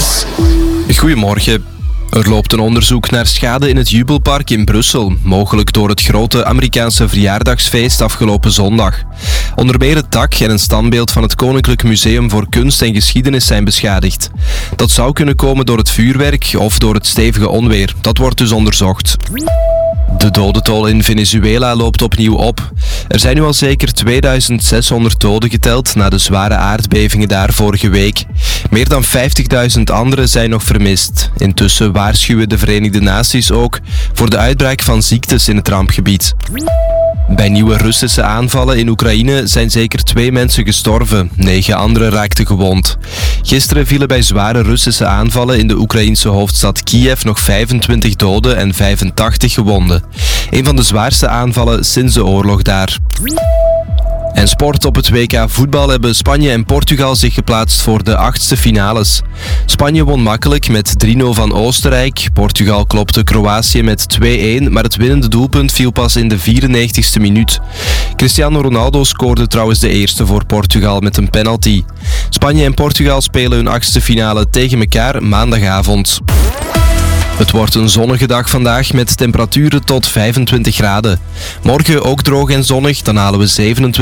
Nieuws. Goedemorgen. Er loopt een onderzoek naar schade in het Jubelpark in Brussel, mogelijk door het grote Amerikaanse verjaardagsfeest afgelopen zondag. Onder meer het dak en een standbeeld van het Koninklijk Museum voor Kunst en Geschiedenis zijn beschadigd. Dat zou kunnen komen door het vuurwerk of door het stevige onweer. Dat wordt dus onderzocht. De dodental in Venezuela loopt opnieuw op. Er zijn nu al zeker 2600 doden geteld na de zware aardbevingen daar vorige week. Meer dan 50.000 anderen zijn nog vermist. Intussen waarschuwen de Verenigde Naties ook voor de uitbraak van ziektes in het rampgebied. Bij nieuwe Russische aanvallen in Oekraïne zijn zeker 2 mensen gestorven. 9 anderen raakten gewond. Gisteren vielen bij zware Russische aanvallen in de Oekraïnse hoofdstad Kiev nog 25 doden en 85 gewonden. Een van de zwaarste aanvallen sinds de oorlog daar. En sport. Op het WK voetbal hebben Spanje en Portugal zich geplaatst voor de 8e finales. Spanje won makkelijk met 3-0 van Oostenrijk. Portugal klopte Kroatië met 2-1, maar het winnende doelpunt viel pas in de 94ste minuut. Cristiano Ronaldo scoorde trouwens de eerste voor Portugal met een penalty. Spanje en Portugal spelen hun 8e finale tegen elkaar maandagavond. Het wordt een zonnige dag vandaag met temperaturen tot 25 graden. Morgen ook droog en zonnig, dan halen we 27